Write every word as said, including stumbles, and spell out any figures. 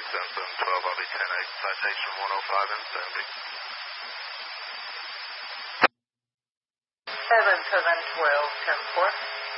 seven seven twelve, I'll be ten eight, citation one oh five and seventy. seven seven twelve, ten four.